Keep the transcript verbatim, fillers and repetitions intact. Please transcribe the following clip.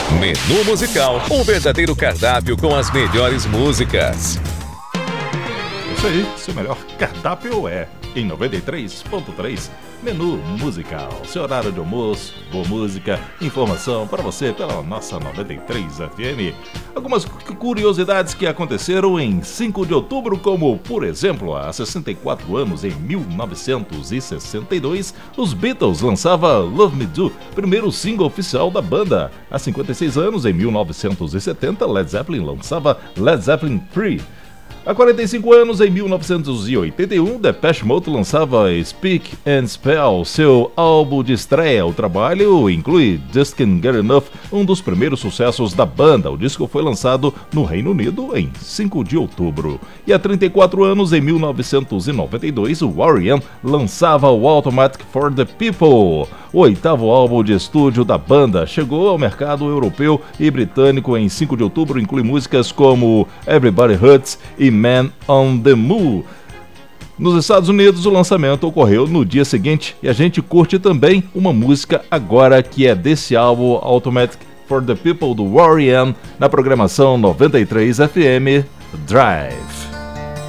Menu musical, um verdadeiro cardápio com as melhores músicas. Isso aí, seu melhor cardápio é em noventa e três ponto três, Menu Musical. Seu horário de almoço, boa música, informação para você pela nossa noventa e três F M. Algumas curiosidades que aconteceram em cinco de outubro, como, por exemplo, há sessenta e quatro anos, em mil novecentos e sessenta e dois, os Beatles lançavam Love Me Do, primeiro single oficial da banda. Há cinquenta e seis anos, em mil novecentos e setenta, Led Zeppelin lançava Led Zeppelin três. Há quarenta e cinco anos, em mil novecentos e oitenta e um, Depeche Mode lançava Speak and Spell, seu álbum de estreia. O trabalho inclui Just Can't Get Enough, um dos primeiros sucessos da banda. O disco foi lançado no Reino Unido em cinco de outubro. E há trinta e quatro anos, em mil novecentos e noventa e dois, o R E M lançava o Automatic for the People. O oitavo álbum de estúdio da banda chegou ao mercado europeu e britânico em cinco de outubro, inclui músicas como Everybody Hurts e Man on the Moon. Nos Estados Unidos, o lançamento ocorreu no dia seguinte e a gente curte também uma música agora que é desse álbum Automatic for the People do R E M na programação noventa e três F M Drive.